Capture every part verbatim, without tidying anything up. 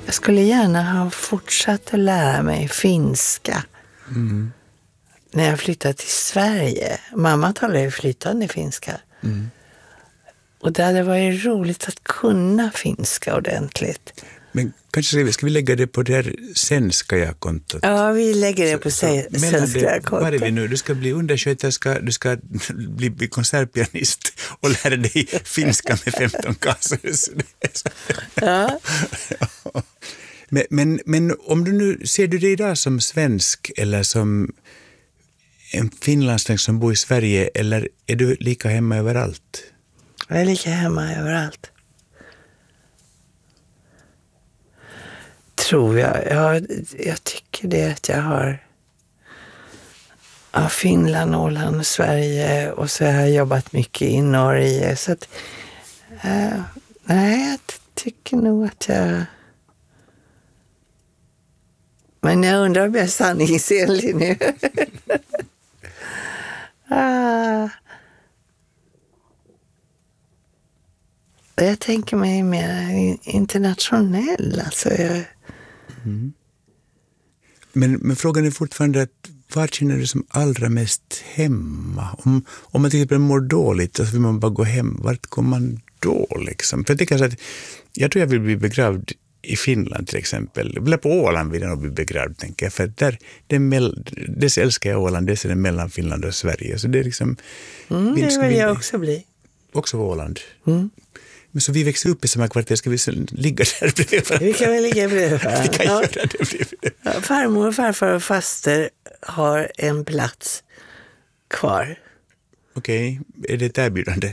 Jag skulle gärna ha fortsatt att lära mig finska. Mm. När jag flyttade till Sverige. Mamma talade ju flytande finska. Mm. Och det hade varit roligt att kunna finska ordentligt. Men kanske ska vi lägga det på det här svenska-kontot? Ja, vi lägger det på svenska-kontot. Var är vi nu? Du ska bli undersköterska, du ska bli, bli konsertpianist och lära dig finska med femton kasus. Ja. Ja. Men, men, men om du nu, ser du dig idag som svensk eller som en finlandssvensk som bor i Sverige, eller är du lika hemma överallt? Jag är lika hemma överallt. Tror jag. jag. Jag tycker det att jag har ja, Finland, Åland, Sverige och så har jag jobbat mycket i Norge. Så att, äh, nej, jag tycker nog att jag... Men jag undrar om jag är sanningsenlig nu. ah. Jag tänker mig mer internationell. Alltså jag... mm. men, men frågan är fortfarande att var känner du som allra mest hemma? Om, om man till exempel mår dåligt så vill man bara gå hem. Vart kommer man då liksom? För jag tänker så att jag tror jag vill bli begravd i Finland till exempel. Eller på Åland vill jag nog bli begravd, tänker jag. För där, det mell, dess älskar jag Åland, dess är det mellan Finland och Sverige. Så det är liksom... Mm, det vill jag också bli. Också på Åland. Mm. Men så vi växer upp i samma kvarter, ska vi ligga där bredvid? Vi kan väl ligga bredvid. Vi kan ja. göra det bredvid. Ja, farmor, farfar och faster har en plats kvar. Okej, okay. Är det ett erbjudande?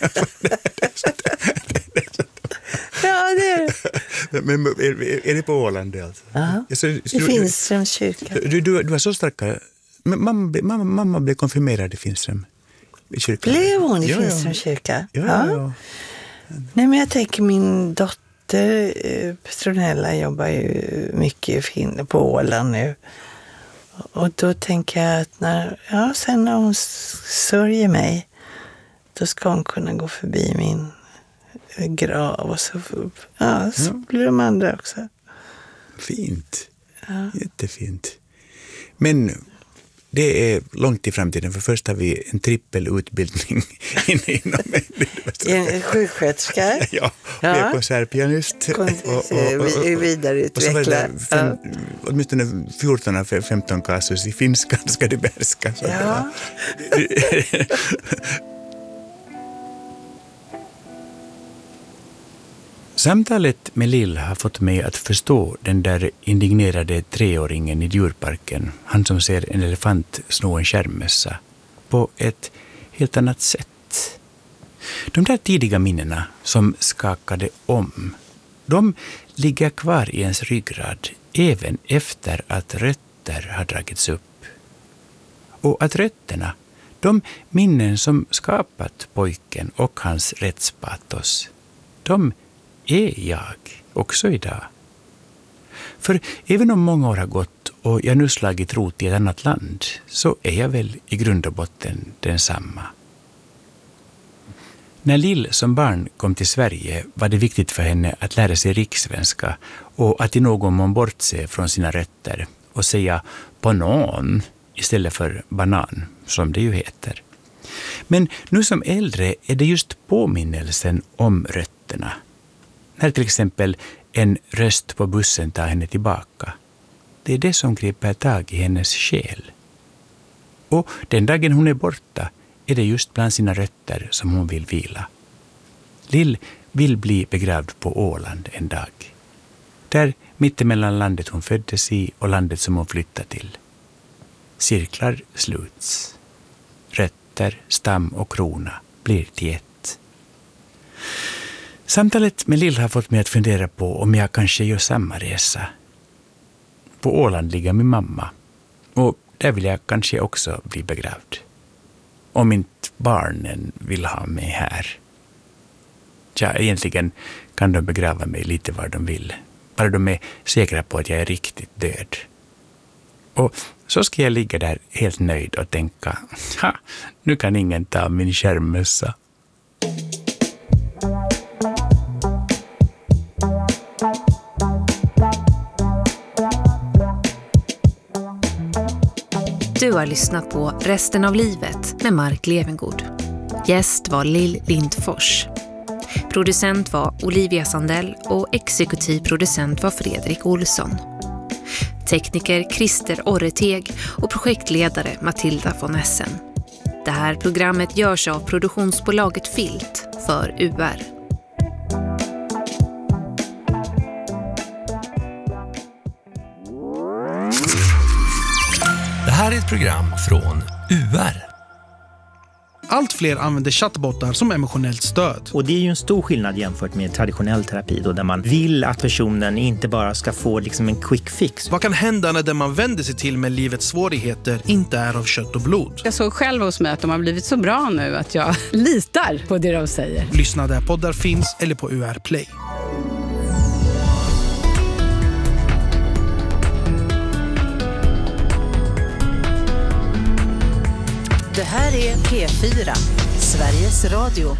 Ja, det är det. Men är, är det på Åland alltså? Ja, så, det så, Finströms kyrka. Du, du, du var så starka... Mamma, mamma, mamma blev konfirmerad i Finström kyrka. Blev hon i ja, Finströms kyrka? Ja, ja. ja. Nej, men jag tänker min dotter Petronella jobbar ju mycket på Åland nu. Och då tänker jag att när, ja, sen när hon sörjer mig, då ska hon kunna gå förbi min grav och så, ja, så ja. Blir de andra också. Fint. Ja. Jättefint. Men det är långt i framtiden, för först har vi en trippelutbildning inom en sjuksköterska. Ja, vi är konsertpianist. Kon- och, och, och, och vidareutveckla. Ja. Åtminstone fjorton av femton kasus i finska ska du behärska. Ja. Samtalet med Lill har fått mig att förstå den där indignerade treåringen i djurparken, han som ser en elefant sno en skärmmössa, på ett helt annat sätt. De där tidiga minnena som skakade om, de ligger kvar i ens ryggrad även efter att rötter har dragits upp. Och att rötterna, de minnen som skapat pojken och hans rättspatos, de är jag också idag. För även om många år har gått och jag nu slagit rot i ett annat land, så är jag väl i grund och botten densamma. När Lill som barn kom till Sverige var det viktigt för henne att lära sig rikssvenska och att i någon mån bortse från sina rötter och säga banan istället för banan, som det ju heter. Men nu som äldre är det just påminnelsen om rötterna. När till exempel en röst på bussen tar henne tillbaka. Det är det som griper tag i hennes själ. Och den dagen hon är borta är det just bland sina rötter som hon vill vila. Lill vill bli begravd på Åland en dag. Där mittemellan landet hon föddes i och landet som hon flyttade till. Cirklar sluts. Rötter, stam och krona blir till ett. Samtalet med Lill har fått mig att fundera på om jag kanske gör samma resa. På Åland ligger min mamma. Och där vill jag kanske också bli begravd. Om inte barnen vill ha mig här. Ja, egentligen kan de begrava mig lite var de vill. Bara de är säkra på att jag är riktigt död. Och så ska jag ligga där helt nöjd och tänka, ha, nu kan ingen ta min skärmmössa. Du har lyssnat på Resten av livet med Mark Levengood. Gäst var Lill Lindfors. Producent var Olivia Sandell och exekutiv producent var Fredrik Olsson. Tekniker Christer Orreteg och projektledare Matilda von Essen. Det här programmet görs av produktionsbolaget Filt för U R. Det här är ett program från U R. Allt fler använder chattbottar som emotionellt stöd. Och det är ju en stor skillnad jämfört med traditionell terapi då, där man vill att personen inte bara ska få liksom en quick fix. Vad kan hända när det man vänder sig till med livets svårigheter inte är av kött och blod? Jag såg själv hos mig att de har blivit så bra nu att jag litar på det de säger. Lyssna där poddar finns eller på U R Play. Det här är P fyra, Sveriges Radio.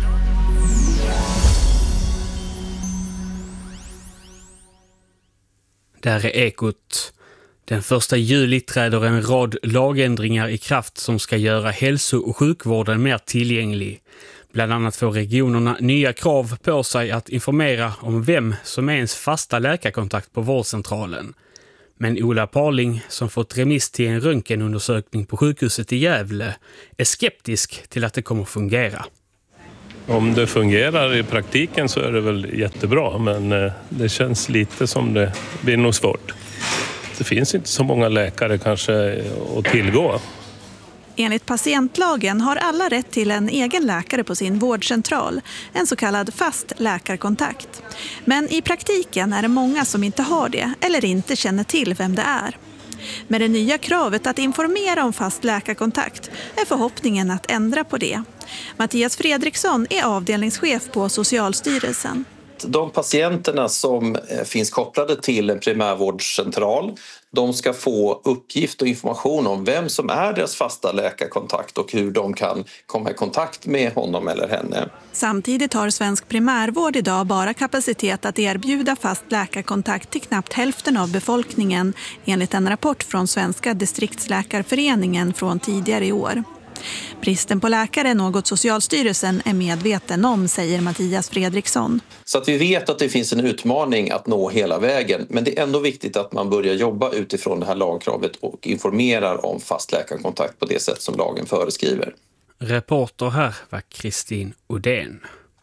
Där är Ekot. Den första juli träder en rad lagändringar i kraft som ska göra hälso- och sjukvården mer tillgänglig. Bland annat får regionerna nya krav på sig att informera om vem som är ens fasta läkarkontakt på vårdcentralen. Men Ola Parling, som fått remiss till en röntgenundersökning på sjukhuset i Gävle, är skeptisk till att det kommer fungera. Om det fungerar i praktiken så är det väl jättebra, men det känns lite som det blir nog svårt. Det finns inte så många läkare kanske att tillgå. Enligt patientlagen har alla rätt till en egen läkare på sin vårdcentral, en så kallad fast läkarkontakt. Men i praktiken är det många som inte har det eller inte känner till vem det är. Med det nya kravet att informera om fast läkarkontakt är förhoppningen att ändra på det. Mattias Fredriksson är avdelningschef på Socialstyrelsen. De patienterna som finns kopplade till en primärvårdscentral, de ska få uppgift och information om vem som är deras fasta läkarkontakt och hur de kan komma i kontakt med honom eller henne. Samtidigt har svensk primärvård idag bara kapacitet att erbjuda fast läkarkontakt till knappt hälften av befolkningen, enligt en rapport från Svenska distriktsläkarföreningen från tidigare i år. Bristen på läkare är något Socialstyrelsen är medveten om, säger Mattias Fredriksson. Så att vi vet att det finns en utmaning att nå hela vägen, men det är ändå viktigt att man börjar jobba utifrån det här lagkravet och informerar om fast läkarkontakt på det sätt som lagen föreskriver. Reporter här var Kristin Odén.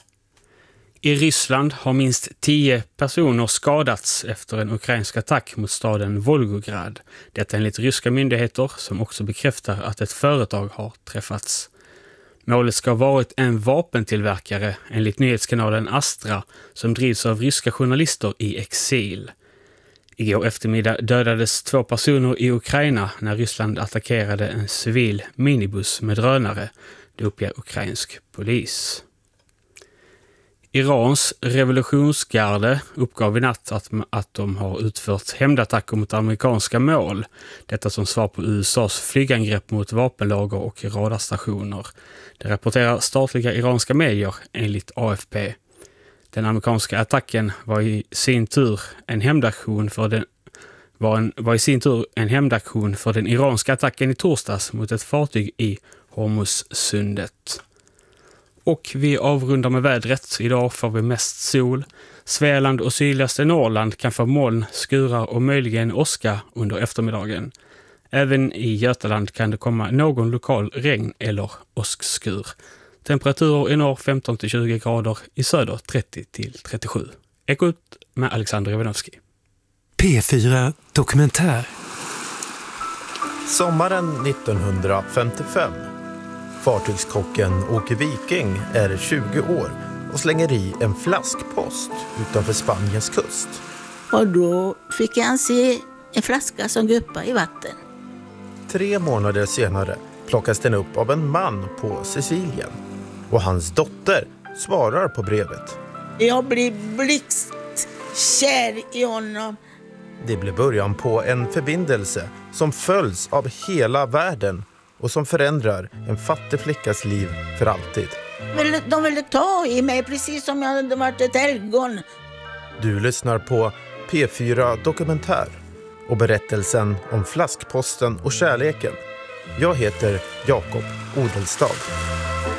I Ryssland har minst tio personer skadats efter en ukrainsk attack mot staden Volgograd. Detta enligt ryska myndigheter som också bekräftar att ett företag har träffats. Målet ska ha varit en vapentillverkare enligt nyhetskanalen Astra som drivs av ryska journalister i exil. Igår eftermiddag dödades två personer i Ukraina när Ryssland attackerade en civil minibuss med drönare, det uppger ukrainsk polis. Irans revolutionsgarde uppgav i natt att, att de har utfört hämndattacker mot amerikanska mål. Detta som svar på U S A:s flygangrepp mot vapenlager och radarstationer. Det rapporterar statliga iranska medier enligt A F P. Den amerikanska attacken var i sin tur en hämndaktion för den var, en, var i sin tur en hämndaktion för den iranska attacken i torsdags mot ett fartyg i Hormuzsundet. Och vi avrundar med vädret. Idag får vi mest sol. Svealand och sydligaste Norrland kan få moln, skurar och möjligen åska under eftermiddagen. Även i Götaland kan det komma någon lokal regn eller åskskur. Temperaturer i norr femton till tjugo grader, i söder trettio till trettiosju. Ekot med Alexander Ivanovski. P fyra Dokumentär. Sommaren nittonhundrafemtiofem. Fartygskocken Åke Viking är tjugo år och slänger i en flaskpost utanför Spaniens kust. Och då fick han se en flaska som guppade i vatten. Tre månader senare plockas den upp av en man på Sicilien. Och hans dotter svarar på brevet. Jag blir blixtkär i honom. Det blir början på en förbindelse som följs av hela världen och som förändrar en fattig flickas liv för alltid. De ville ta i mig precis som jag hade varit ett helgon. Du lyssnar på P fyra Dokumentär och berättelsen om flaskposten och kärleken Jag heter Jakob Odelstad.